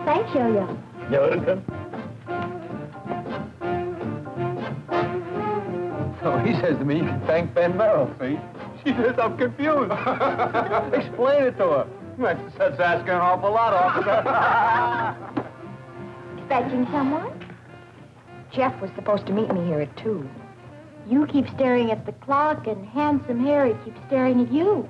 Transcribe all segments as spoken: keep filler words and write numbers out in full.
Thanks, Yo-Yo. You're welcome. So he says to me, you can thank Ben Merrill, see? She says I'm confused. Explain it to her. That's, that's asking an awful lot, officer. Fetching someone? Jeff was supposed to meet me here at two. You keep staring at the clock, and Handsome Harry keeps staring at you.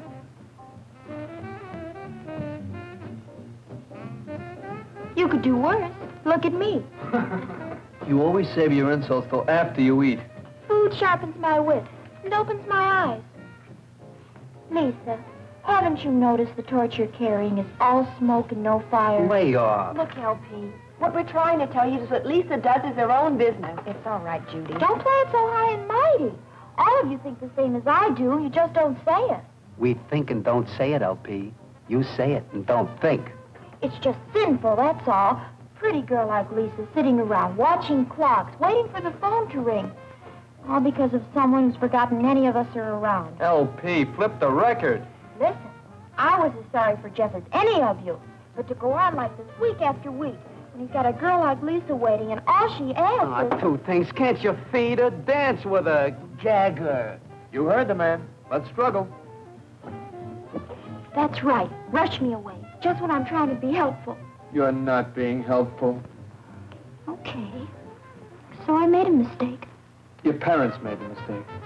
You could do worse. Look at me. You always save your insults till after you eat. Food sharpens my wit and opens my eyes. Lisa, haven't you noticed the torch you're carrying is all smoke and no fire? Lay off. Look, L P, what we're trying to tell you is what Lisa does is her own business. It's all right, Judy. Don't play it so high and mighty. All of you think the same as I do. You just don't say it. We think and don't say it, L P. You say it and don't think. It's just sinful, that's all. Pretty girl like Lisa sitting around watching clocks, waiting for the phone to ring. All because of someone who's forgotten any of us are around. L P, flip the record. Listen, I was as sorry for Jeff as any of you. But to go on like this week after week, when he's got a girl like Lisa waiting and all she asks Ah, is... two things. Can't you feed her? Dance with her. Gag her. You heard the man. Let's struggle. That's right. Rush me away. Just when I'm trying to be helpful. You're not being helpful. Okay. So I made a mistake. Your parents made the mistake.